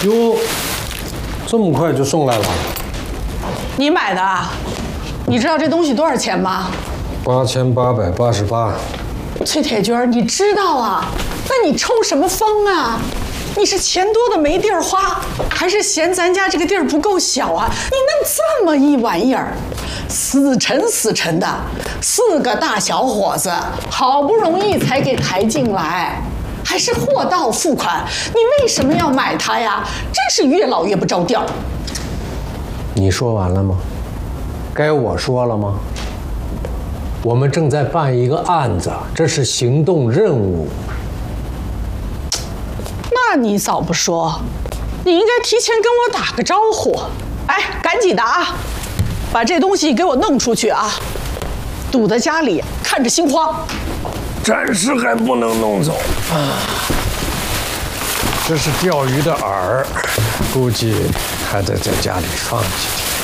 哟，这么快就送来了？ 你买的啊？你知道这东西多少钱吗 ？8888。 崔铁军，你知道啊？那你抽什么风啊？你是钱多的没地儿花，还是嫌咱家这个地儿不够小啊？你弄这么一玩意儿，死沉的，4个大小伙子好不容易才给抬进来，还是货到付款，你为什么要买它呀？真是越老越不着调。 你说完了吗？该我说了吗？我们正在办一个案子，这是行动任务。 那你早不说，你应该提前跟我打个招呼。哎，赶紧的啊，把这东西给我弄出去啊！堵在家里看着心慌。 暂时还不能弄走啊。这是钓鱼的饵，估计还得在家里放几天。